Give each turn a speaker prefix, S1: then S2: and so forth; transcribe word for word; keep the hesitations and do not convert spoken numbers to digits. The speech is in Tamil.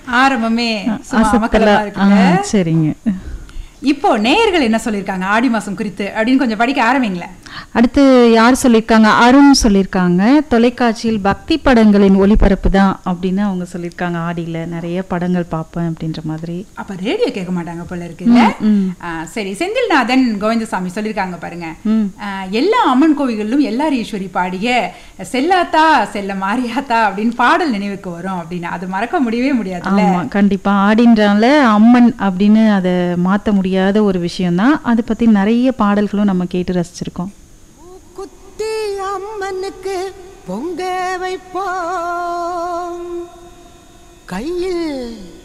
S1: ஆரம்பமே சும்மா
S2: அசத்தலா.
S1: அமக்கலமா
S2: ஆ,
S1: இருக்குல்ல.
S2: சரிங்க.
S1: இப்போ நேயர்கள் என்ன சொல்லியிருக்காங்க ஆடி மாசம் குறித்து அப்படின்னு கொஞ்சம் படிக்க ஆரம்பிங்களேன்.
S2: அடுத்து யார் சொல்லியிருக்காங்க? அருண் சொல்லியிருக்காங்க, தொலைக்காட்சியில் பக்தி படங்களின் ஒளிபரப்பு தான் அப்படின்னு அவங்க சொல்லியிருக்காங்க. ஆடியில் நிறைய படங்கள் பார்ப்பேன் அப்படின்ற மாதிரி.
S1: அப்ப ரேடியோ கேட்க மாட்டாங்க போல இருக்குல்ல.
S2: ம்.
S1: ஆ, சரி, செந்தில்நாதன் கோவிந்தசாமி சொல்லியிருக்காங்க பாருங்க.
S2: ம்.
S1: ஆ, எல்லா அம்மன் கோவில்களிலும் எல்லார் ஈஸ்வரி பாடிய செல்லாத்தா செல்ல மாரியாத்தா அப்படின்னு பாடல் நினைவுக்கு வரும் அப்படின்னு. அது மறக்க முடியவே முடியாதுல்ல.
S2: ஆமா, கண்டிப்பா. ஆடின்றால அம்மன் அப்படின்னு அதை மாற்ற முடியாத ஒரு விஷயம்தான். அதை பத்தி நிறைய பாடல்களும் நம்ம கேட்டு ரசிச்சிருக்கோம்.
S3: குத்தி அம்மனுக்கு பொங்க வைப்போம், கையில்